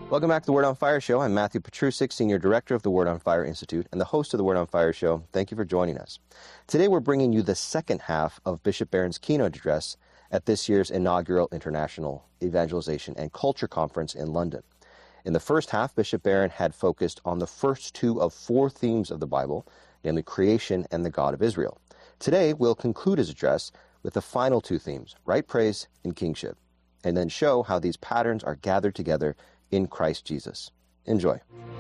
Welcome back to the Word on Fire Show. I'm Matthew Petrusik, Senior Director of the Word on Fire Institute and the host of the Word on Fire Show. Thank you for joining us. Today we're bringing you the second half of Bishop Barron's keynote address at this year's inaugural International Evangelization and Culture Conference in London. In the first half, Bishop Barron had focused on the first two of four themes of the Bible, namely creation and the God of Israel. Today we'll conclude his address with the final two themes, right praise and kingship, and then show how these patterns are gathered together in Christ Jesus. Enjoy.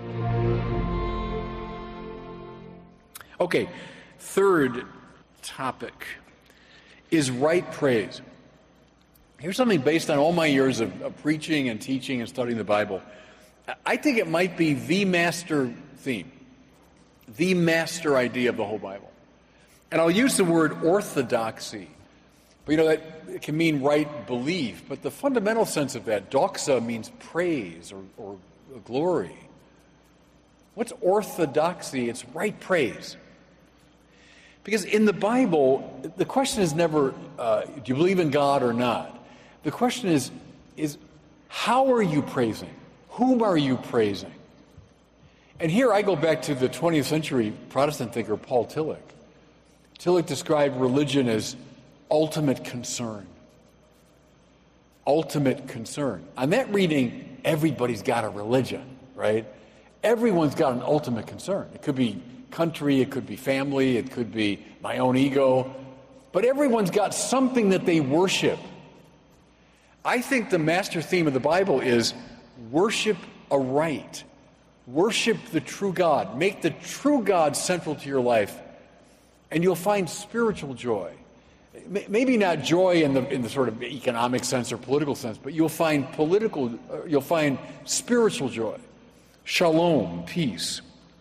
Okay, third topic is right praise. Here's something based on all my years of preaching and teaching and studying the Bible. I think it might be the master theme, the master idea of the whole Bible. And I'll use the word orthodoxy. But that it can mean right belief, but the fundamental sense of that, doxa, means praise or glory. What's orthodoxy? It's right praise. Because in the Bible, the question is never, do you believe in God or not? The question is how are you praising? Whom are you praising? And here I go back to the 20th century Protestant thinker Paul Tillich. Tillich described religion as ultimate concern. Ultimate concern. On that reading, everybody's got a religion, right? Everyone's got an ultimate concern. It could be country, it could be family, it could be my own ego, but everyone's got something that they worship. I think the master theme of the Bible is worship aright. Worship the true God. Make the true God central to your life, and you'll find spiritual joy. Maybe not joy in the sort of economic sense or political sense, but you'll find spiritual joy. Shalom, peace.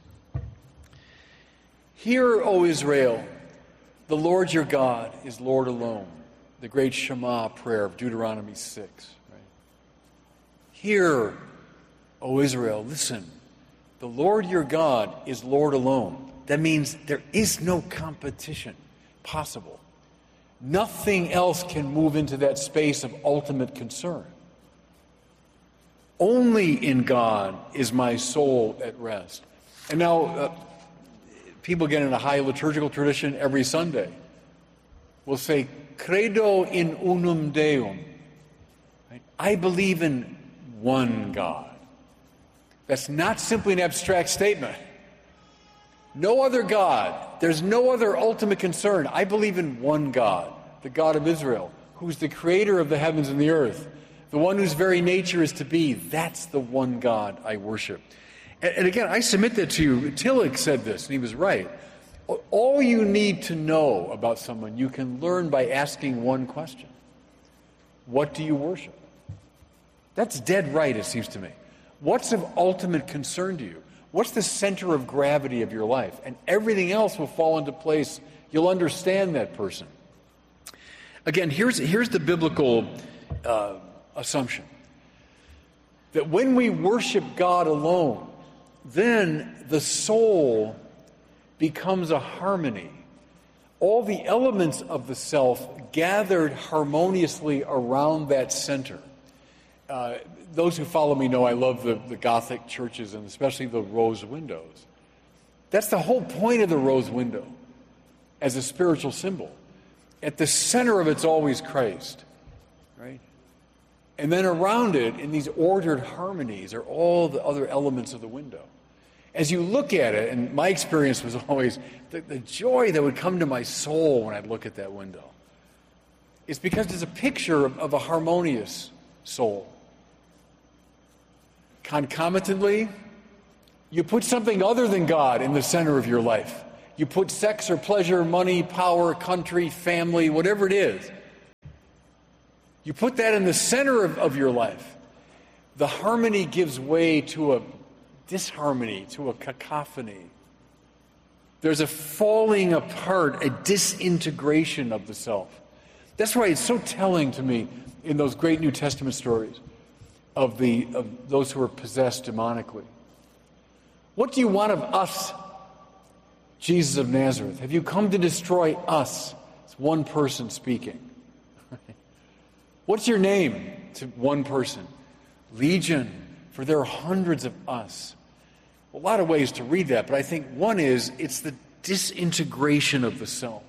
Hear, O Israel, the Lord your God is Lord alone. The great Shema prayer of Deuteronomy 6. Right? Hear, O Israel, listen. The Lord your God is Lord alone. That means there is no competition possible. Nothing else can move into that space of ultimate concern. Only in God is my soul at rest. And now, people get in a high liturgical tradition every Sunday. We'll say, Credo in unum Deum. Right? I believe in one God. That's not simply an abstract statement. No other God. There's no other ultimate concern. I believe in one God, the God of Israel, who's the creator of the heavens and the earth, the one whose very nature is to be. That's the one God I worship. And again, I submit that to you. Tillich said this, and he was right. All you need to know about someone, you can learn by asking one question. What do you worship? That's dead right, it seems to me. What's of ultimate concern to you? What's the center of gravity of your life? And everything else will fall into place. You'll understand that person. Again, here's the biblical assumption. That when we worship God alone, then the soul becomes a harmony. All the elements of the self gathered harmoniously around that center. Those who follow me know I love the Gothic churches, and especially the rose windows. That's the whole point of the rose window as a spiritual symbol. At the center of it's always Christ, right? And then around it, in these ordered harmonies, are all the other elements of the window. As you look at it, and my experience was always the joy that would come to my soul when I'd look at that window. It's because it's a picture of a harmonious soul. Concomitantly, you put something other than God in the center of your life. You put sex or pleasure, money, power, country, family, whatever it is. You put that in the center of your life. The harmony gives way to a disharmony, to a cacophony. There's a falling apart, a disintegration of the self. That's why it's so telling to me in those great New Testament stories of those who are possessed demonically. What do you want of us, Jesus of Nazareth? Have you come to destroy us? It's one person speaking. What's your name? To one person. Legion, for there are hundreds of us. A lot of ways to read that, but I think one is it's the disintegration of the self.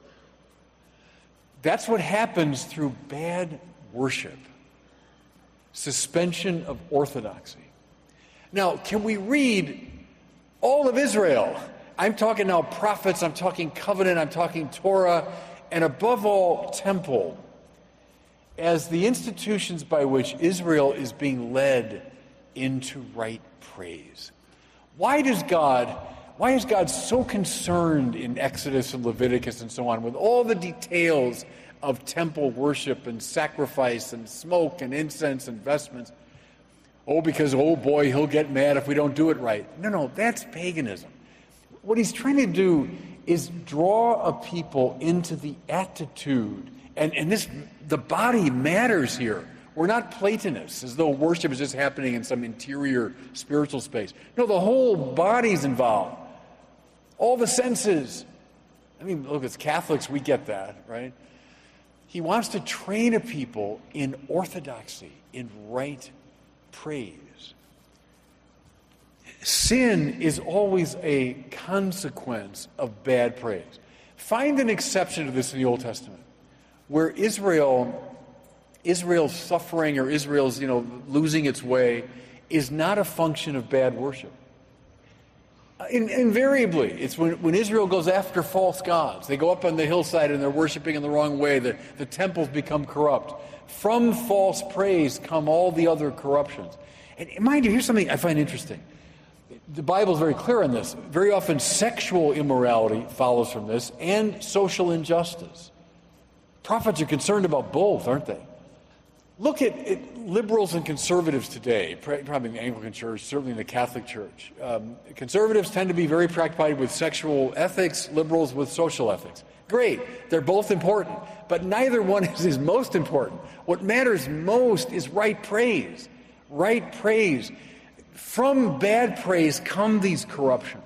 That's what happens through bad worship. Suspension of orthodoxy. Now, can we read all of Israel? I'm talking now prophets, I'm talking covenant, I'm talking Torah, and above all, temple, as the institutions by which Israel is being led into right praise. Why is God so concerned in Exodus and Leviticus and so on with all the details of temple worship and sacrifice and smoke and incense and vestments? Oh, because, oh boy, he'll get mad if we don't do it right. No, that's paganism. What he's trying to do is draw a people into the attitude. And the body matters here. We're not Platonists, as though worship is just happening in some interior spiritual space. No, the whole body's involved. All the senses. I mean, look, as Catholics, we get that, right? He wants to train a people in orthodoxy, in right praise. Sin is always a consequence of bad praise. Find an exception to this in the Old Testament, where Israel's suffering or Israel's, losing its way is not a function of bad worship. Invariably, it's when Israel goes after false gods. They go up on the hillside and they're worshiping in the wrong way. The temples become corrupt. From false praise come all the other corruptions. And mind you, here's something I find interesting. The Bible is very clear on this. Very often sexual immorality follows from this and social injustice. Prophets are concerned about both, aren't they? Look at liberals and conservatives today, probably in the Anglican Church, certainly in the Catholic Church. Conservatives tend to be very preoccupied with sexual ethics, liberals with social ethics. Great, they're both important, but neither one is most important. What matters most is right praise. Right praise. From bad praise come these corruptions.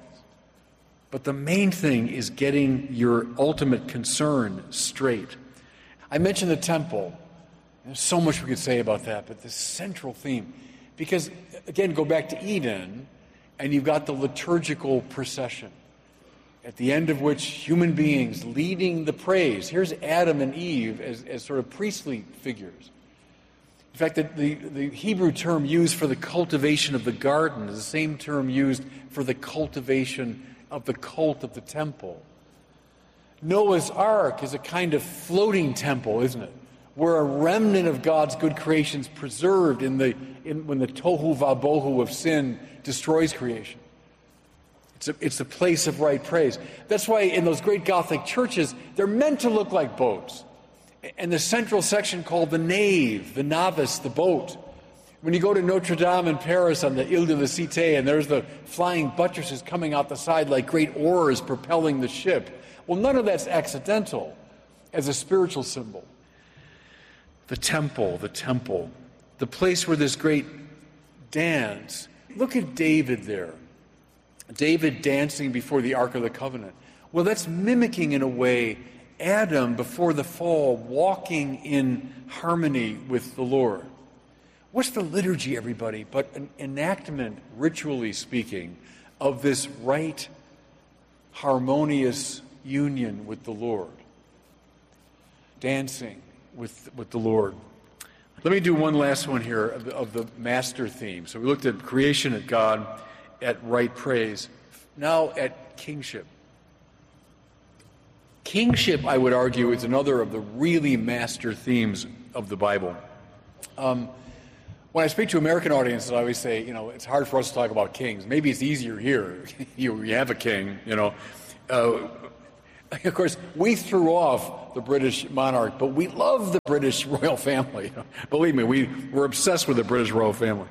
But the main thing is getting your ultimate concern straight. I mentioned the temple. There's so much we could say about that, but the central theme, because, again, go back to Eden, and you've got the liturgical procession, at the end of which human beings leading the praise. Here's Adam and Eve as sort of priestly figures. In fact, the Hebrew term used for the cultivation of the garden is the same term used for the cultivation of the cult of the temple. Noah's Ark is a kind of floating temple, isn't it? Where a remnant of God's good creation is preserved when the tohu vabohu of sin destroys creation. It's a place of right praise. That's why in those great Gothic churches, they're meant to look like boats. And the central section called the nave, the novice, the boat. When you go to Notre Dame in Paris on the Ile de la Cité, and there's the flying buttresses coming out the side like great oars propelling the ship. Well, none of that's accidental as a spiritual symbol. The temple, the place where this great dance. Look at David there. David dancing before the Ark of the Covenant. Well, that's mimicking in a way Adam before the fall walking in harmony with the Lord. What's the liturgy, everybody, but an enactment, ritually speaking, of this right, harmonious union with the Lord. Dancing with the Lord. Let me do one last one here of the master theme. So we looked at creation, at God, at right praise. Now at kingship. Kingship, I would argue, is another of the really master themes of the Bible. When I speak to American audiences, I always say, it's hard for us to talk about kings. Maybe it's easier here. You have a king, Of course, we threw off the British monarch, but we love the British royal family. Believe me, we're obsessed with the British royal family.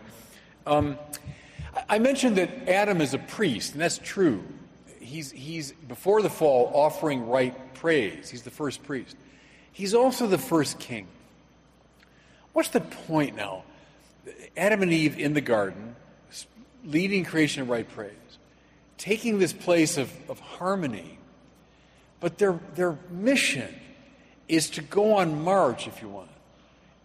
I mentioned that Adam is a priest, and that's true. He's before the fall offering right praise. He's the first priest. He's also the first king. What's the point now? Adam and Eve in the garden, leading creation of right praise, taking this place of harmony. But their mission is to go on march, if you want,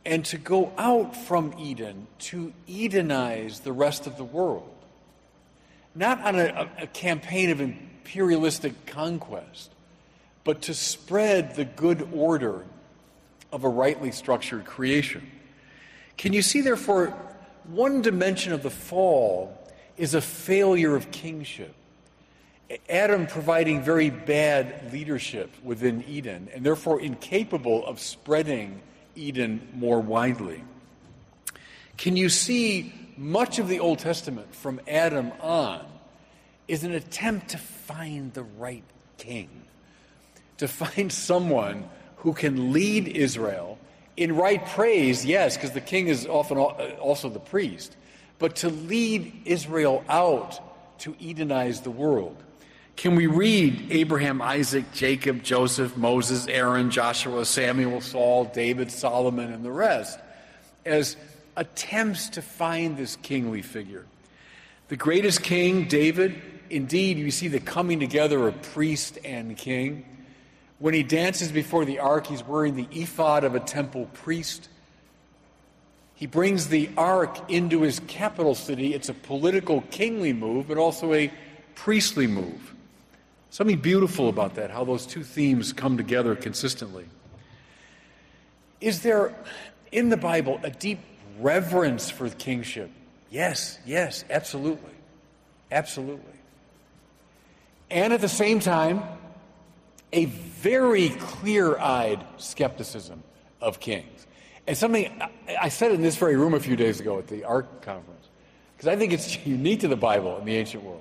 and to go out from Eden to Edenize the rest of the world. Not on a campaign of imperialistic conquest, but to spread the good order of a rightly structured creation. Can you see, therefore, one dimension of the fall is a failure of kingship. Adam providing very bad leadership within Eden, and therefore incapable of spreading Eden more widely. Can you see much of the Old Testament from Adam on is an attempt to find the right king, to find someone who can lead Israel in right praise, yes, because the king is often also the priest, but to lead Israel out to Edenize the world. Can we read Abraham, Isaac, Jacob, Joseph, Moses, Aaron, Joshua, Samuel, Saul, David, Solomon, and the rest as attempts to find this kingly figure? The greatest king, David, indeed, you see the coming together of priest and king. When he dances before the ark, he's wearing the ephod of a temple priest. He brings the ark into his capital city. It's a political, kingly move, but also a priestly move. Something beautiful about that, how those two themes come together consistently. Is there, in the Bible, a deep reverence for kingship? Yes, absolutely. Absolutely. And at the same time, a very clear-eyed skepticism of kings. And something, I said in this very room a few days ago at the ARC conference, because I think it's unique to the Bible in the ancient world.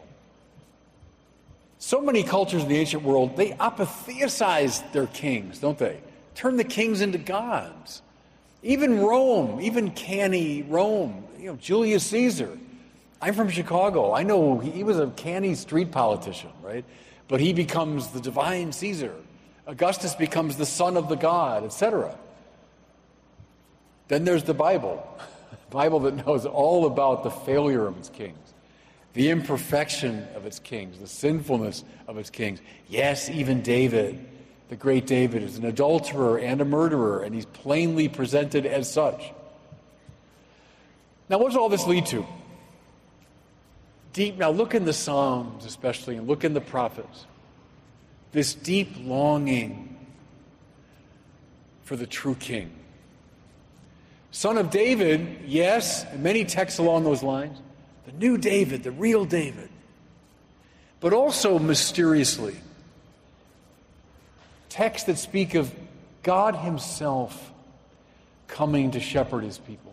So many cultures in the ancient world, they apotheosize their kings, don't they? Turn the kings into gods. Even Rome, even canny Rome, Julius Caesar. I'm from Chicago. I know he was a canny street politician, right? But he becomes the divine Caesar. Augustus becomes the son of the god, etc. Then there's the Bible. The Bible that knows all about the failure of its kings, the imperfection of its kings, the sinfulness of its kings. Yes, even David, the great David, is an adulterer and a murderer, and he's plainly presented as such. Now, what does all this lead to? Now look in the Psalms especially, and look in the prophets. This deep longing for the true king. Son of David, yes, and many texts along those lines. The new David, the real David. But also mysteriously, texts that speak of God himself coming to shepherd his people.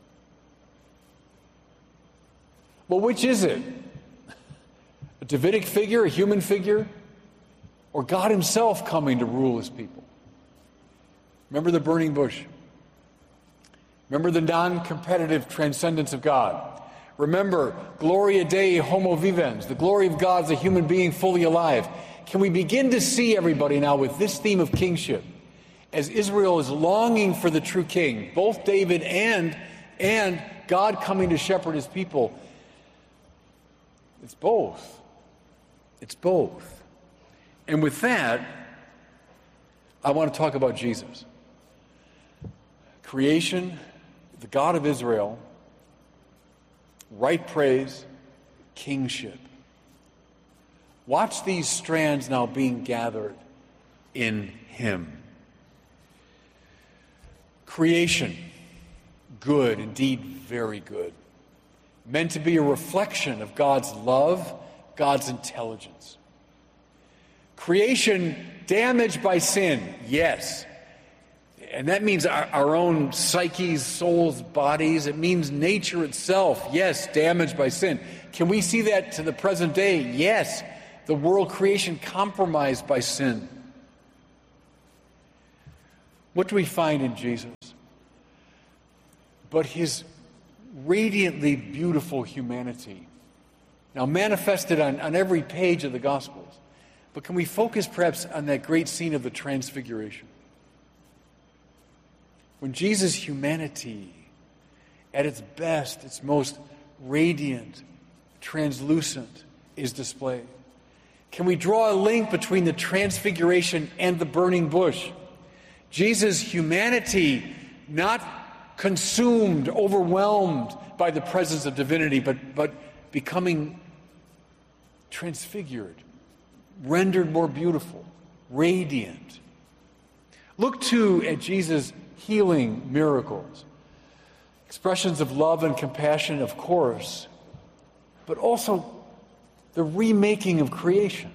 Well, which is it? A Davidic figure, a human figure, or God himself coming to rule his people? Remember the burning bush. Remember the non-competitive transcendence of God. Remember, Gloria Dei Homo Vivens, the glory of God as a human being fully alive. Can we begin to see, everybody, now with this theme of kingship, as Israel is longing for the true king, both David and God coming to shepherd his people? It's both. It's both. And with that, I want to talk about Jesus. Creation, the God of Israel, right praise, kingship. Watch these strands now being gathered in him. Creation, good, indeed very good. Meant to be a reflection of God's love, God's intelligence. Creation damaged by sin, yes. And that means our own psyches, souls, bodies. It means nature itself, yes, damaged by sin. Can we see that to the present day? Yes. The world creation compromised by sin. What do we find in Jesus? But his radiantly beautiful humanity, now manifested on every page of the Gospels. But can we focus perhaps on that great scene of the Transfiguration? When Jesus' humanity, at its best, its most radiant, translucent, is displayed. Can we draw a link between the Transfiguration and the burning bush? Jesus' humanity, not consumed, overwhelmed by the presence of divinity, but becoming transfigured, rendered more beautiful, radiant. Look too at Jesus' healing miracles. Expressions of love and compassion, of course, but also the remaking of creation.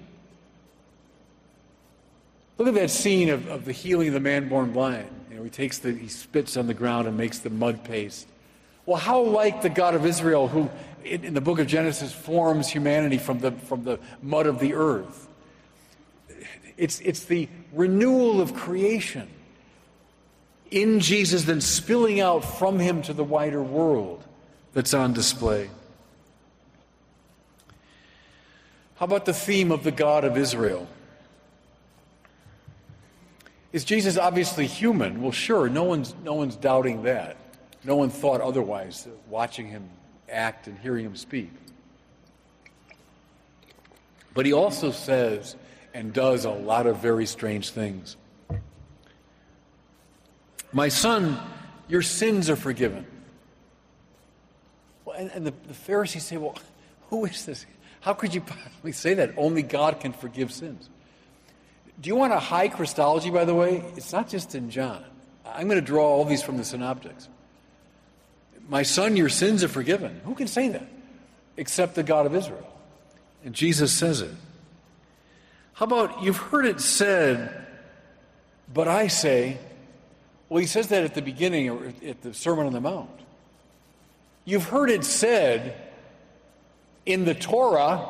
Look at that scene of the healing of the man born blind. He spits on the ground and makes the mud paste. Well, how like the God of Israel, who in the book of Genesis forms humanity from the mud of the earth. It's the renewal of creation in Jesus, then spilling out from him to the wider world that's on display. How about the theme of the God of Israel? Is Jesus obviously human? Well, sure, no one's doubting that. No one thought otherwise, watching him act and hearing him speak. But he also says and does a lot of very strange things. My son, your sins are forgiven. Well, and the Pharisees say, well, who is this? How could you possibly say that? Only God can forgive sins. Do you want a high Christology, by the way? It's not just in John. I'm going to draw all these from the synoptics. My son, your sins are forgiven. Who can say that? Except the God of Israel. And Jesus says it. How about, you've heard it said, but I say, well, he says that at the beginning or at the Sermon on the Mount. You've heard it said in the Torah,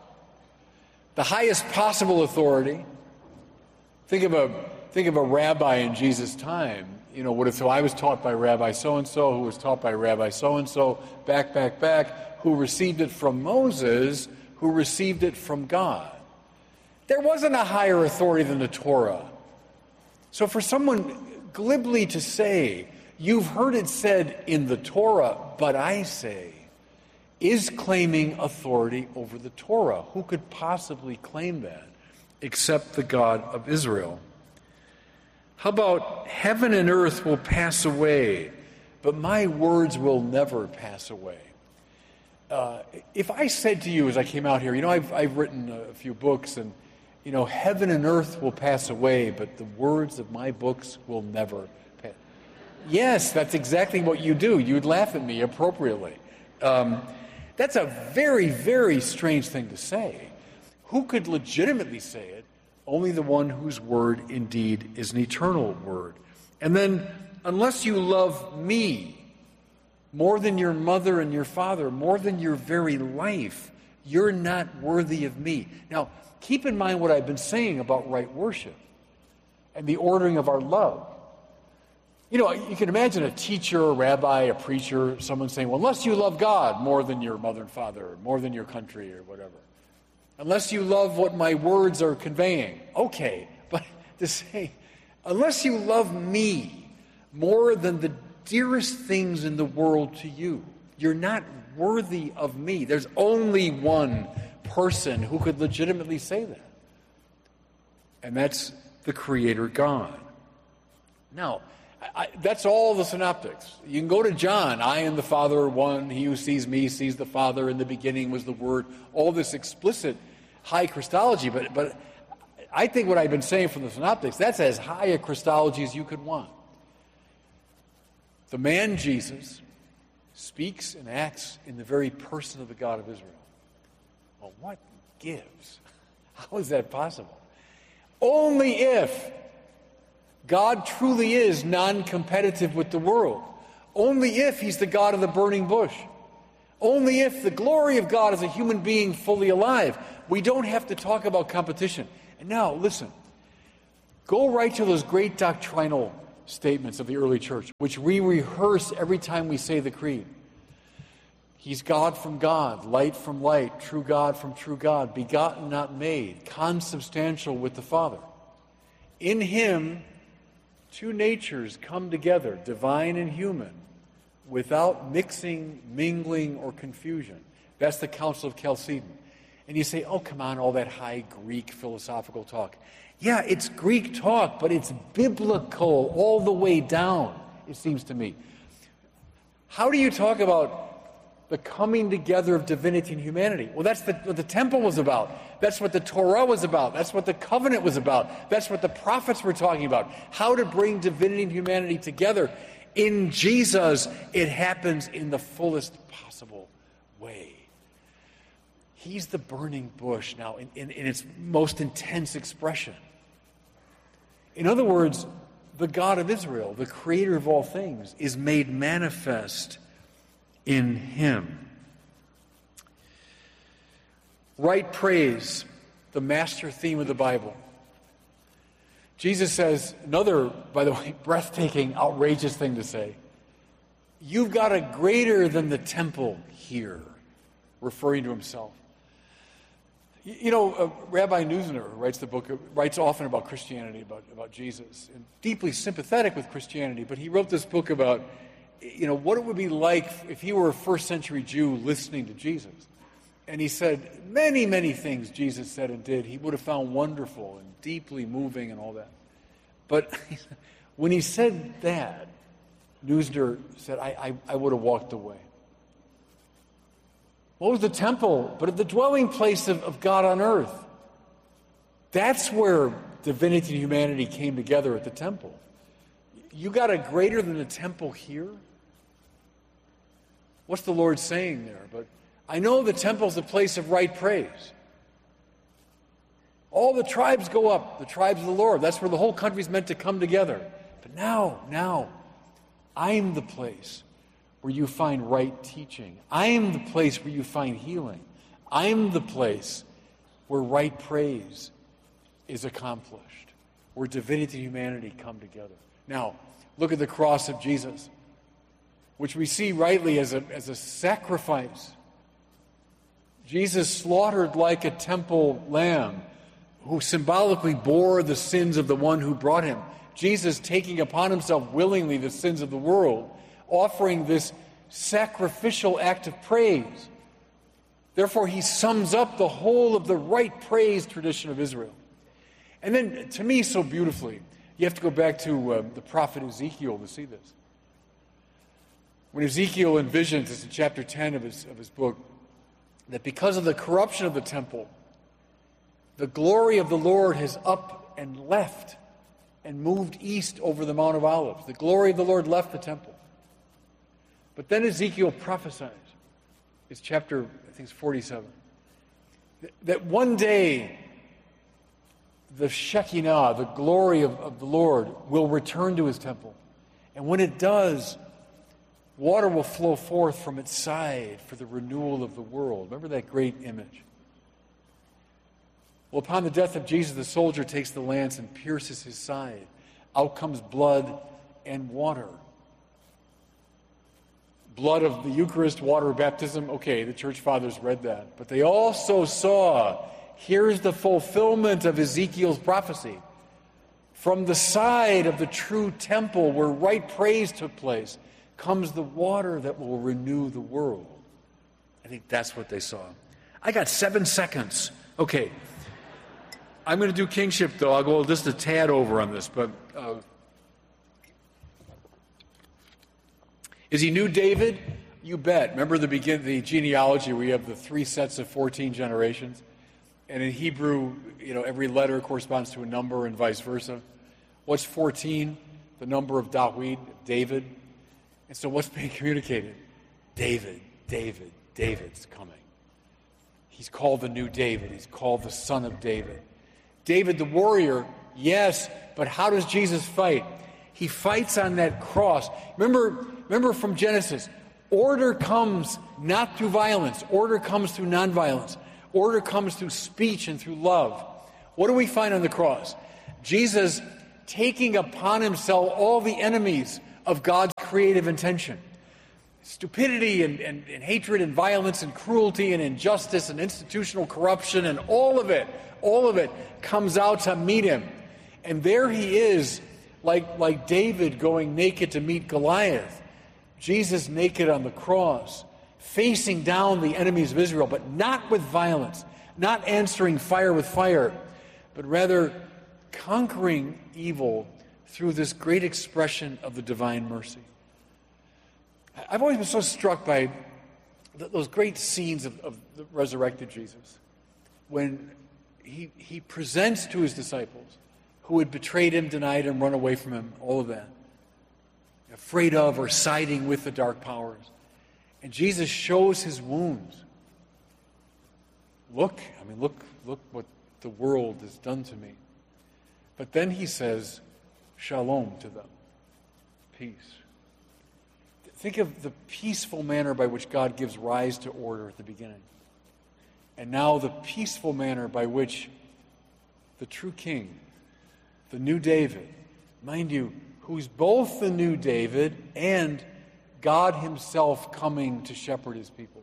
the highest possible authority. Think of a rabbi in Jesus' time. What if I was taught by Rabbi so-and-so, who was taught by Rabbi so-and-so, back, who received it from Moses, who received it from God. There wasn't a higher authority than the Torah. So for someone glibly to say, you've heard it said in the Torah, but I say, is claiming authority over the Torah. Who could possibly claim that except the God of Israel? How about heaven and earth will pass away, but my words will never pass away? If I said to you as I came out here, I've written a few books, and heaven and earth will pass away, but the words of my books will never pass. Yes, that's exactly what you do. You'd laugh at me appropriately. That's a very, very strange thing to say. Who could legitimately say it? Only the one whose word indeed is an eternal word. And then, unless you love me more than your mother and your father, more than your very life, you're not worthy of me. Now, keep in mind what I've been saying about right worship and the ordering of our love. You can imagine a teacher, a rabbi, a preacher, someone saying, well, unless you love God more than your mother and father, more than your country or whatever. Unless you love what my words are conveying. Okay, but to say, unless you love me more than the dearest things in the world to you, you're not worthy of me. There's only one person who could legitimately say that. And that's the Creator God. Now, that's all the synoptics. You can go to John. I and the Father are one. He who sees me sees the Father. In the beginning was the Word. All this explicit high Christology. But I think what I've been saying from the synoptics, that's as high a Christology as you could want. The man Jesus speaks and acts in the very person of the God of Israel. Well, what gives? How is that possible? Only if God truly is non-competitive with the world. Only if he's the God of the burning bush. Only if the glory of God is a human being fully alive. We don't have to talk about competition. And now, listen. Go right to those great doctrinal statements of the early church, which we rehearse every time we say the creed. He's God from God, light from light, true God from true God, begotten, not made, consubstantial with the Father. In him, two natures come together, divine and human, without mixing, mingling, or confusion. That's the Council of Chalcedon. And you say, oh, come on, all that high Greek philosophical talk. Yeah, it's Greek talk, but it's biblical all the way down, it seems to me. How do you talk about the coming together of divinity and humanity? Well, that's what the temple was about. That's what the Torah was about. That's what the covenant was about. That's what the prophets were talking about. How to bring divinity and humanity together. In Jesus, it happens in the fullest possible way. He's the burning bush now in its most intense expression. In other words, the God of Israel, the creator of all things, is made manifest in him. Right praise, the master theme of the Bible. Jesus says, another, by the way, breathtaking, outrageous thing to say, you've got a greater than the temple here, referring to himself. You know, Rabbi Neusner writes often about Christianity, about Jesus, and deeply sympathetic with Christianity, but he wrote this book about, what it would be like if he were a first century Jew listening to Jesus. And he said many, many things Jesus said and did he would have found wonderful and deeply moving and all that. But when he said that, Neusner said, I would have walked away. What was the temple but the dwelling place of God on earth? That's where divinity and humanity came together at the temple. You got a greater than the temple here? What's the Lord saying there? But I know the temple's a place of right praise. All the tribes go up, the tribes of the Lord. That's where the whole country's meant to come together. But now, I'm the place where you find right teaching. I'm the place where you find healing. I'm the place where right praise is accomplished, where divinity and humanity come together. Now, look at the cross of Jesus, which we see rightly as a sacrifice. Jesus slaughtered like a temple lamb, who symbolically bore the sins of the one who brought him. Jesus taking upon himself willingly the sins of the world, offering this sacrificial act of praise. Therefore, he sums up the whole of the right praise tradition of Israel. And then, to me, so beautifully, you have to go back to the prophet Ezekiel to see this. When Ezekiel envisions, it's in chapter 10 of his book, that because of the corruption of the temple, the glory of the Lord has up and left and moved east over the Mount of Olives. The glory of the Lord left the temple. But then Ezekiel prophesies, it's chapter, I think it's 47, that one day the Shekinah, the glory of the Lord, will return to his temple. And when it does, water will flow forth from its side for the renewal of the world. Remember that great image? Well, upon the death of Jesus, the soldier takes the lance and pierces his side. Out comes blood and water. Blood of the Eucharist, water of baptism. Okay, the church fathers read that. But they also saw, here's the fulfillment of Ezekiel's prophecy. From the side of the true temple where right praise took place comes the water that will renew the world. I think that's what they saw. I got 7 seconds. Okay. I'm going to do kingship, though. I'll go just a tad over on this. But is he new David? You bet. Remember the genealogy where you have the 3 sets of 14 generations? And in Hebrew, every letter corresponds to a number and vice versa. What's 14? The number of David. And so what's being communicated? David's coming. He's called the new David. He's called the son of David. David the warrior, yes, but how does Jesus fight? He fights on that cross. Remember from Genesis, order comes not through violence. Order comes through nonviolence. Order comes through speech and through love. What do we find on the cross? Jesus taking upon himself all the enemies of God's creative intention. Stupidity and hatred and violence and cruelty and injustice and institutional corruption and all of it comes out to meet him. And there he is, like David going naked to meet Goliath. Jesus naked on the cross, facing down the enemies of Israel, but not with violence, not answering fire with fire, but rather conquering evil through this great expression of the divine mercy. I've always been so struck by those great scenes of the resurrected Jesus, when he presents to his disciples who had betrayed him, denied him, run away from him, all of that, afraid of or siding with the dark powers. And Jesus shows his wounds. Look what the world has done to me. But then he says, shalom to them, peace. Think of the peaceful manner by which God gives rise to order at the beginning. And now the peaceful manner by which the true king, the new David, mind you, who's both the new David and God himself coming to shepherd his people.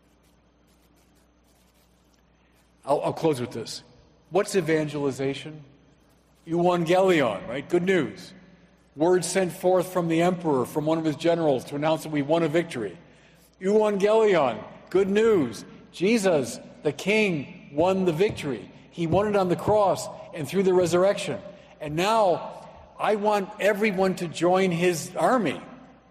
I'll close with this. What's evangelization? Euangelion, right? Good news. Word sent forth from the emperor, from one of his generals, to announce that we won a victory. Euangelion, good news. Jesus, the king, won the victory. He won it on the cross and through the resurrection. And now I want everyone to join his army.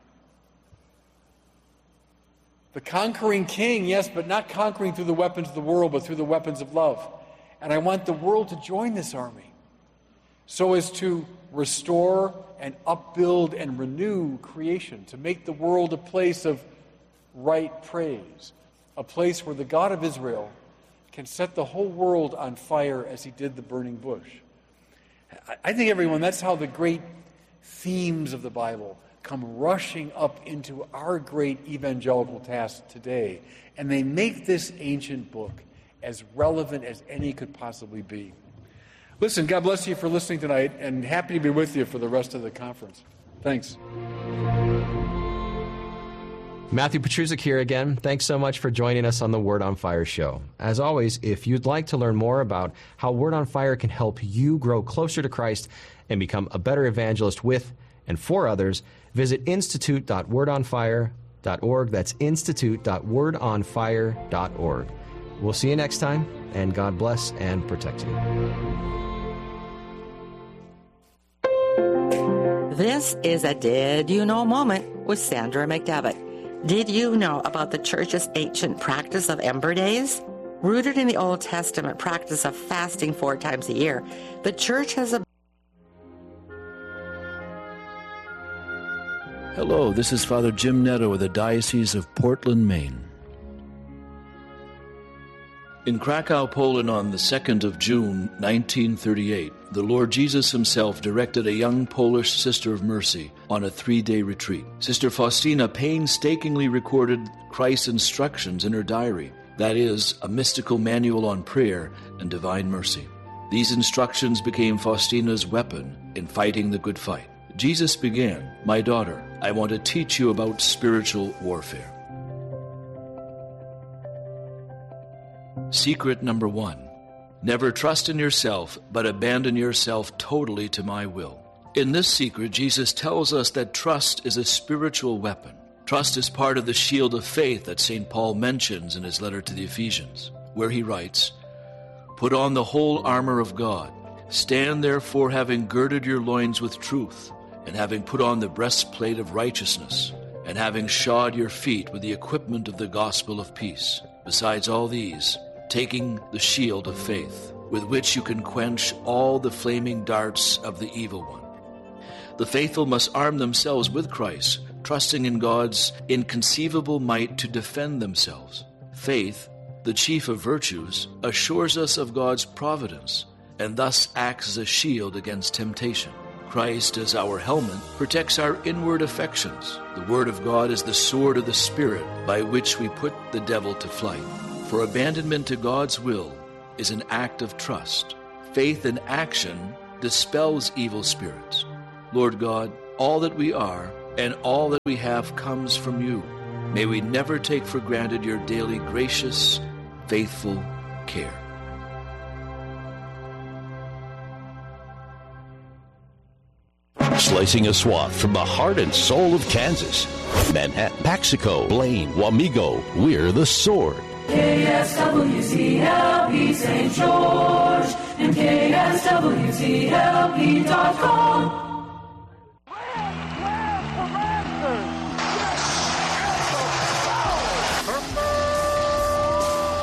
The conquering king, yes, but not conquering through the weapons of the world, but through the weapons of love. And I want the world to join this army so as to restore and upbuild and renew creation, to make the world a place of right praise, a place where the God of Israel can set the whole world on fire as he did the burning bush. I think, everyone, that's how the great themes of the Bible come rushing up into our great evangelical task today. And they make this ancient book as relevant as any could possibly be. Listen, God bless you for listening tonight, and happy to be with you for the rest of the conference. Thanks. Matthew Petrusik here again. Thanks so much for joining us on the Word on Fire show. As always, if you'd like to learn more about how Word on Fire can help you grow closer to Christ and become a better evangelist with and for others, visit institute.wordonfire.org. That's institute.wordonfire.org. We'll see you next time, and God bless and protect you. This is a Did You Know moment with Sandra McDevitt. Did you know about the church's ancient practice of Ember Days? Rooted in the Old Testament practice of fasting 4 times a year, the church has a... Hello, this is Father Jim Netto of the Diocese of Portland, Maine. In Krakow, Poland, on the 2nd of June, 1938, the Lord Jesus himself directed a young Polish Sister of Mercy on a 3-day retreat. Sister Faustina painstakingly recorded Christ's instructions in her diary, that is, a mystical manual on prayer and divine mercy. These instructions became Faustina's weapon in fighting the good fight. Jesus began, "My daughter, I want to teach you about spiritual warfare." Secret number 1. Never trust in yourself, but abandon yourself totally to my will. In this secret, Jesus tells us that trust is a spiritual weapon. Trust is part of the shield of faith that St. Paul mentions in his letter to the Ephesians, where he writes, "Put on the whole armor of God. Stand therefore having girded your loins with truth, and having put on the breastplate of righteousness, and having shod your feet with the equipment of the gospel of peace. Besides all these, taking the shield of faith, with which you can quench all the flaming darts of the evil one." The faithful must arm themselves with Christ, trusting in God's inconceivable might to defend themselves. Faith, the chief of virtues, assures us of God's providence, and thus acts as a shield against temptation. Christ, as our helmet, protects our inward affections. The Word of God is the sword of the Spirit by which we put the devil to flight. For abandonment to God's will is an act of trust. Faith in action dispels evil spirits. Lord God, all that we are and all that we have comes from you. May we never take for granted your daily gracious, faithful care. Slicing a swath from the heart and soul of Kansas. Manhattan, Paxico, Blaine, Wamego, we're the Sword. KSWCLP St. George and KSWCLP.com.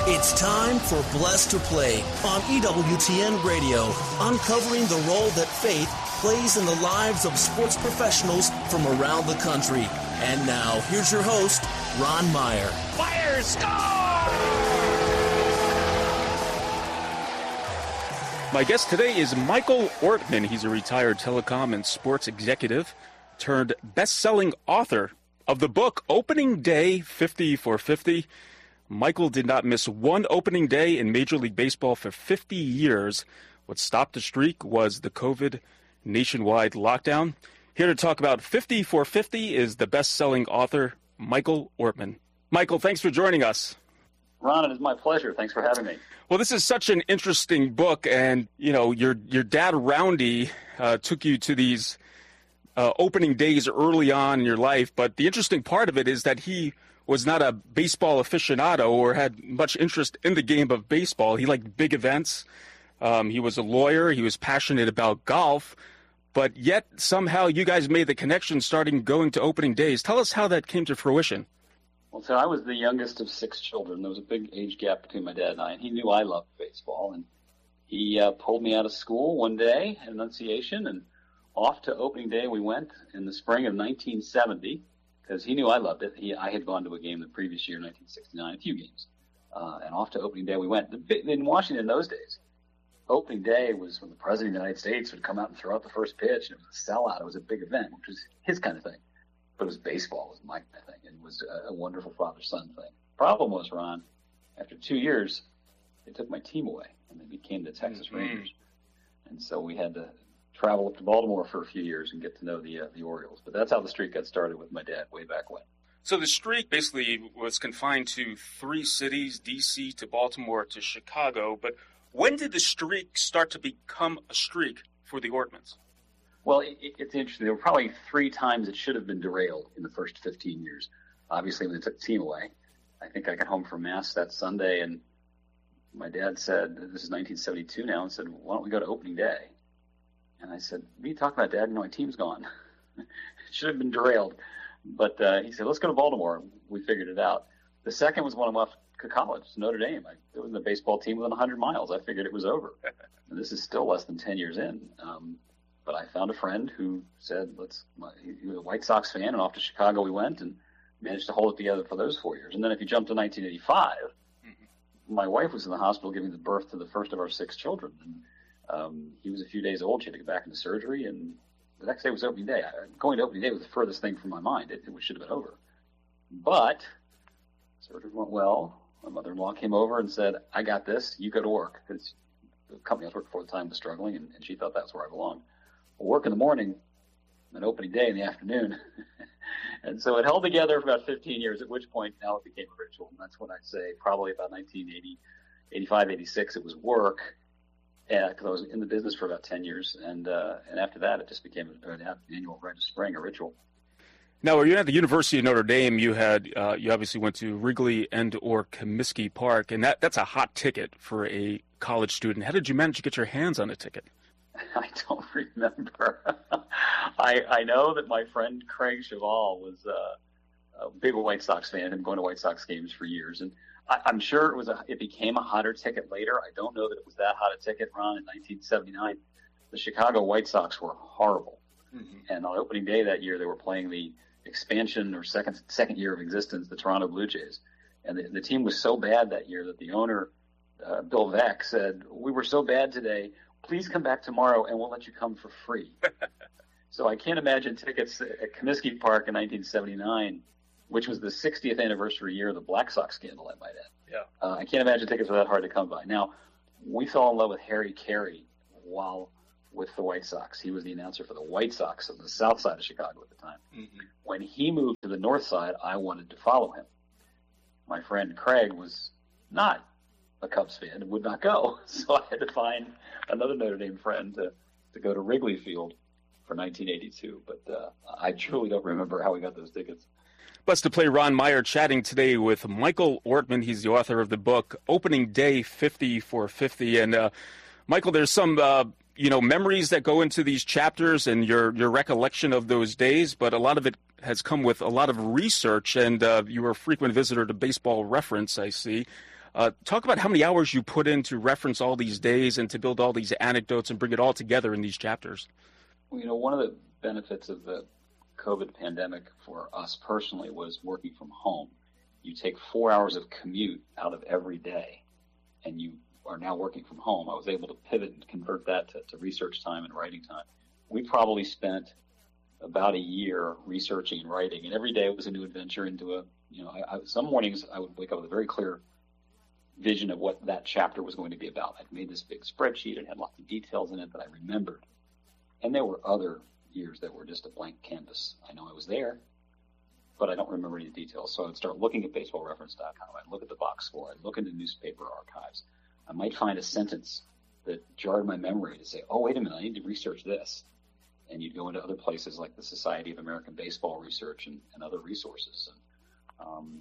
It's time for Blessed to Play on EWTN Radio, uncovering the role that faith plays in the lives of sports professionals from around the country. And now, here's your host, Ron Meyer. Fire, score! My guest today is Michael Ortman. He's a retired telecom and sports executive turned best-selling author of the book Opening Day 50 for 50. Michael did not miss one opening day in Major League Baseball for 50 years. What stopped the streak was the COVID nationwide lockdown. Here to talk about 50 for 50 is the best-selling author, Michael Ortman. Michael, thanks for joining us. Ron, it is my pleasure. Thanks for having me. Well, this is such an interesting book, and, you know, your dad, Roundy, took you to these opening days early on in your life, but the interesting part of it is that he was not a baseball aficionado or had much interest in the game of baseball. He liked big events. He was a lawyer. He was passionate about golf. But yet, somehow, you guys made the connection starting going to opening days. Tell us how that came to fruition. Well, so I was the youngest of 6 children. There was a big age gap between my dad and I, and he knew I loved baseball. And he pulled me out of school one day at Annunciation, and off to opening day we went in the spring of 1970. Because he knew I loved it. I had gone to a game the previous year, 1969, a few games. And off to opening day we went. In Washington in those days, opening day was when the President of the United States would come out and throw out the first pitch. And it was a sellout. It was a big event, which was his kind of thing. But it was baseball. It was my kind of thing. And it was a wonderful father-son thing. Problem was, Ron, after 2 years, they took my team away, and they became the Texas Rangers. And so we had to travel up to Baltimore for a few years and get to know the Orioles. But that's how the streak got started with my dad way back when. So the streak basically was confined to 3 cities, D.C. to Baltimore to Chicago. But when did the streak start to become a streak for the Ortmans? Well, it's interesting. There were probably 3 times it should have been derailed in the first 15 years. Obviously, when they took the team away. I think I got home from Mass that Sunday, and my dad said, this is 1972 now, and said, why don't we go to opening day? And I said, what are you talking about, Dad? You know, my team's gone. It should have been derailed. But he said, let's go to Baltimore. We figured it out. The second was when I left college, Notre Dame. It was the baseball team within 100 miles. I figured it was over. And this is still less than 10 years in. But I found a friend who said, he was a White Sox fan, and off to Chicago we went and managed to hold it together for those 4 years. And then if you jump to 1985, my wife was in the hospital giving the birth to the first of our 6 children. And he was a few days old. She had to go back into surgery, and the next day was opening day. Going to opening day was the furthest thing from my mind. It should have been over. But surgery went well. My mother-in-law came over and said, I got this. You go to work. Because the company I was working for at the time was struggling, and she thought that's where I belonged. Well, work in the morning, and opening day in the afternoon. And so it held together for about 15 years, at which point now it became a ritual. And that's when I'd say probably about 1980, 85, 86, it was work. Because I was in the business for about 10 years, and after that, it just became an annual rite of spring, a ritual. Now, when you were at the University of Notre Dame, you obviously went to Wrigley and/or Comiskey Park, and that's a hot ticket for a college student. How did you manage to get your hands on a ticket? I don't remember. I know that my friend Craig Cheval was a big White Sox fan, and going to White Sox games for years, and I'm sure it became a hotter ticket later. I don't know that it was that hot a ticket, Ron, in 1979. The Chicago White Sox were horrible. Mm-hmm. And on opening day that year, they were playing the expansion or second year of existence, the Toronto Blue Jays. And the team was so bad that year that the owner, Bill Veeck, said, we were so bad today, please come back tomorrow and we'll let you come for free. So I can't imagine tickets at Comiskey Park in 1979, which was the 60th anniversary year of the Black Sox scandal, I might add. Yeah. I can't imagine tickets were that hard to come by. Now, we fell in love with Harry Carey while with the White Sox. He was the announcer for the White Sox on the south side of Chicago at the time. Mm-hmm. When he moved to the north side, I wanted to follow him. My friend Craig was not a Cubs fan and would not go. So I had to find another Notre Dame friend to go to Wrigley Field for 1982. But I truly don't remember how we got those tickets. Blessed to Play Ron Meyer chatting today with Michael Ortman. He's the author of the book Opening Day 50 for 50. And Michael, there's some memories that go into these chapters and your recollection of those days, but a lot of it has come with a lot of research, and you were a frequent visitor to Baseball Reference, I see. Talk about how many hours you put in to reference all these days and to build all these anecdotes and bring it all together in these chapters. Well, one of the benefits of the COVID pandemic for us personally was working from home. You take 4 hours of commute out of every day, and you are now working from home. I was able to pivot and convert that to research time and writing time. We probably spent about a year researching and writing, and every day was a new adventure into some mornings I would wake up with a very clear vision of what that chapter was going to be about. I'd made this big spreadsheet. It had lots of details in it that I remembered. And there were other years that were just a blank canvas. I know I was there, but I don't remember any details. So I would start looking at baseballreference.com. I'd look at the box score. I'd look into newspaper archives. I might find a sentence that jarred my memory to say, oh, wait a minute, I need to research this. And you'd go into other places like the Society of American Baseball Research and other resources. And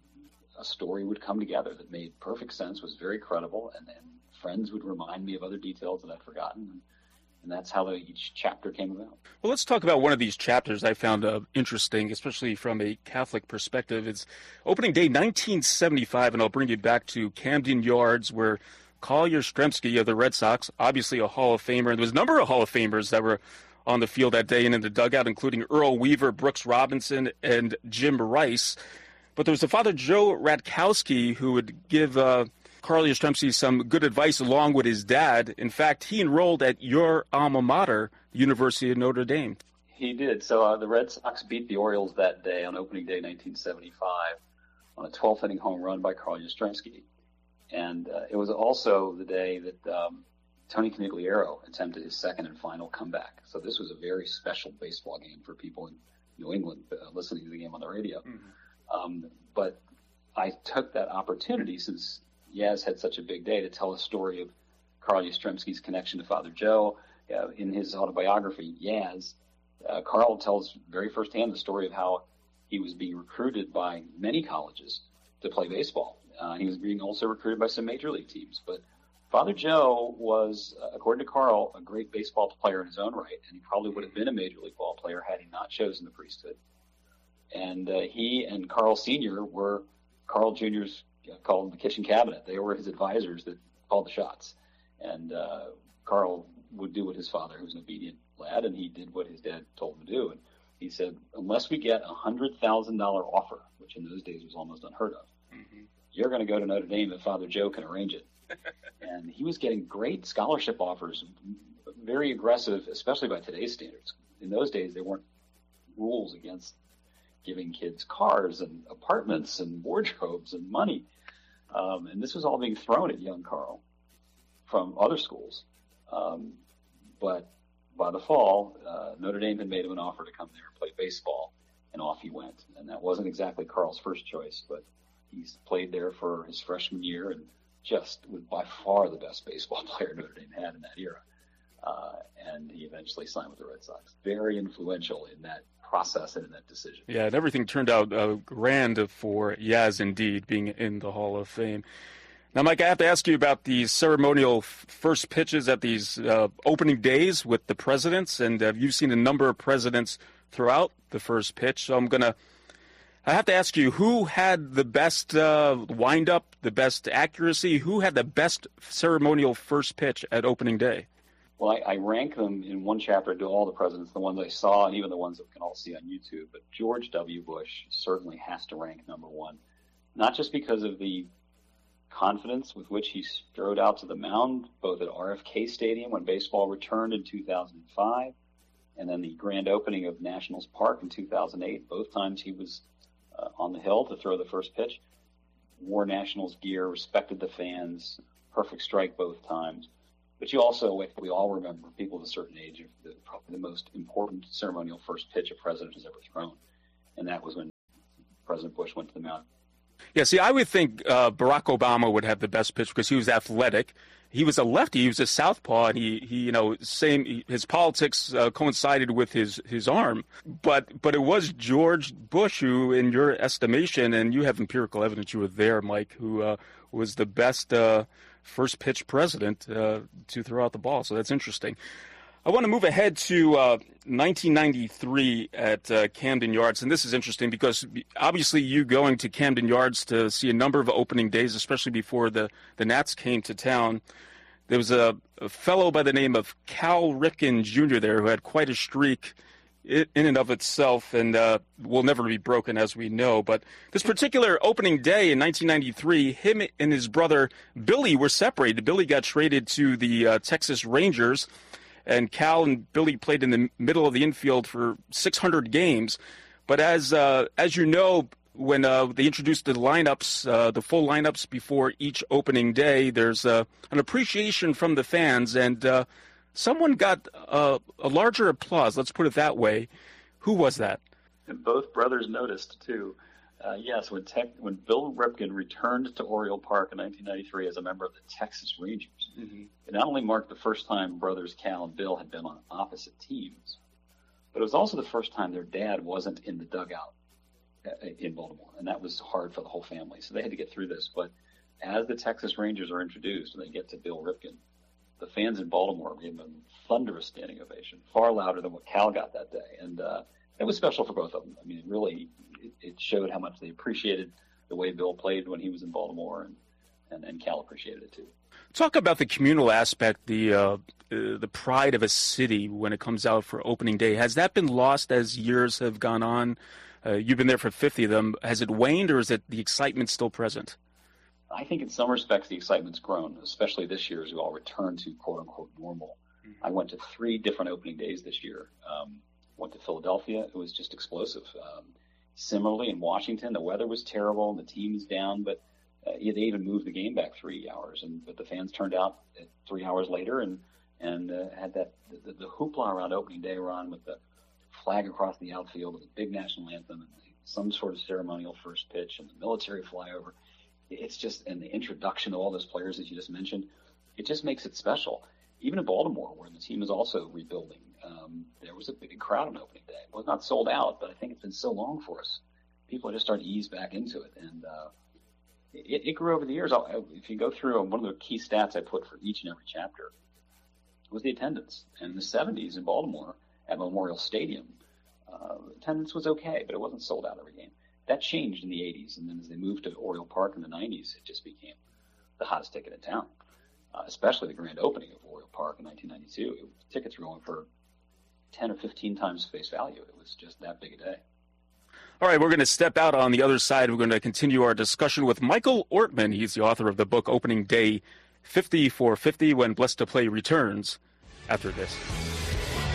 a story would come together that made perfect sense, was very credible, and then friends would remind me of other details that I'd forgotten. And that's how each chapter came about. Well, let's talk about one of these chapters I found interesting, especially from a Catholic perspective. It's opening day 1975, and I'll bring you back to Camden Yards, where Carl Yastrzemski of the Red Sox, obviously a Hall of Famer, and there was a number of Hall of Famers that were on the field that day and in the dugout, including Earl Weaver, Brooks Robinson, and Jim Rice. But there was a Father Joe Radkowski who would give Carl Yastrzemski some good advice along with his dad. In fact, he enrolled at your alma mater, University of Notre Dame. He did. So the Red Sox beat the Orioles that day on opening day 1975 on a 12th inning home run by Carl Yastrzemski. And it was also the day that Tony Conigliaro attempted his second and final comeback. So this was a very special baseball game for people in New England listening to the game on the radio. Mm-hmm. But I took that opportunity, since Yaz had such a big day, to tell a story of Carl Yastrzemski's connection to Father Joe. In his autobiography, Yaz, Carl tells very firsthand the story of how he was being recruited by many colleges to play baseball. He was being also recruited by some major league teams. But Father Joe was, according to Carl, a great baseball player in his own right, and he probably would have been a major league ball player had he not chosen the priesthood. And he and Carl Sr. were Carl Jr.'s called the kitchen cabinet. They were his advisors that called the shots. And Carl would do what his father, who was an obedient lad, and he did what his dad told him to do. And he said, unless we get a $100,000 offer, which in those days was almost unheard of, mm-hmm. you're going to go to Notre Dame if Father Joe can arrange it. And he was getting great scholarship offers, very aggressive, especially by today's standards. In those days, there weren't rules against giving kids cars and apartments and wardrobes and money. And this was all being thrown at young Carl from other schools. But by the fall, Notre Dame had made him an offer to come there and play baseball, and off he went. And that wasn't exactly Carl's first choice, but he's played there for his freshman year and just was by far the best baseball player Notre Dame had in that era. And he eventually signed with the Red Sox. Very influential in that process and in that decision. Yeah, and everything turned out grand for Yaz, indeed, being in the Hall of Fame. Now, Mike, I have to ask you about these ceremonial first pitches at these opening days with the presidents, and you've seen a number of presidents throughout the first pitch, so I have to ask you, who had the best wind-up, the best accuracy? Who had the best ceremonial first pitch at opening day? Well, I rank them in one chapter to all the presidents, the ones I saw and even the ones that we can all see on YouTube. But George W. Bush certainly has to rank number one, not just because of the confidence with which he strode out to the mound, both at RFK Stadium when baseball returned in 2005, and then the grand opening of Nationals Park in 2008. Both times he was on the hill to throw the first pitch, wore Nationals gear, respected the fans, perfect strike both times. But you also, we all remember, people of a certain age, probably the most important ceremonial first pitch a president has ever thrown, and that was when President Bush went to the mound. Yeah, see, I would think Barack Obama would have the best pitch because he was athletic. He was a lefty. He was a southpaw, and his politics coincided with his arm. But it was George Bush who, in your estimation, and you have empirical evidence, you were there, Mike, who was the best first pitch president to throw out the ball. So that's interesting. I want to move ahead to 1993 at Camden Yards, and this is interesting because obviously you going to Camden Yards to see a number of opening days, especially before the Nats came to town. There was a fellow by the name of Cal Ripken Jr. there who had quite a streak in and of itself, and will never be broken, as we know. But this particular opening day in 1993, him and his brother Billy were separated. Billy got traded to the Texas Rangers, and Cal and Billy played in the middle of the infield for 600 games. But as you know, when they introduced the lineups, the full lineups before each opening day, there's an appreciation from the fans, and someone got a larger applause, let's put it that way. Who was that? And both brothers noticed, too. Yes, when Bill Ripken returned to Oriole Park in 1993 as a member of the Texas Rangers, it not only marked the first time brothers Cal and Bill had been on opposite teams, but it was also the first time their dad wasn't in the dugout in Baltimore, and that was hard for the whole family. So they had to get through this. But as the Texas Rangers are introduced and they get to Bill Ripken, the fans in Baltimore gave him a thunderous standing ovation, far louder than what Cal got that day. And it was special for both of them. I mean, it showed how much they appreciated the way Bill played when he was in Baltimore, and Cal appreciated it too. Talk about the communal aspect, the pride of a city when it comes out for opening day. Has that been lost as years have gone on? You've been there for 50 of them. Has it waned, or is it the excitement still present? I think in some respects the excitement's grown, especially this year as we all return to quote-unquote normal. I went to 3 different opening days this year. Went to Philadelphia. It was just explosive. Similarly, in Washington, the weather was terrible and the team is down, but they even moved the game back 3 hours. But the fans turned out 3 hours later and had the hoopla around opening day, Ron, with the flag across the outfield and the big national anthem and some sort of ceremonial first pitch and the military flyover. It's just, and the introduction of all those players that you just mentioned, it just makes it special. Even in Baltimore, where the team is also rebuilding, there was a big crowd on opening day. It was not sold out, but I think it's been so long for us. People are just starting to ease back into it, and it grew over the years. If you go through one of the key stats I put for each and every chapter was the attendance. And in the 70s in Baltimore at Memorial Stadium, attendance was okay, but it wasn't sold out every game. That changed in the 80s, and then as they moved to Oriole Park in the 90s, it just became the hottest ticket in town, especially the grand opening of Oriole Park in 1992. Tickets were going for 10 or 15 times face value. It was just that big a day. All right, we're going to step out on the other side. We're going to continue our discussion with Michael Ortman. He's the author of the book Opening Day 50 for 50 when Blessed to Play returns after this.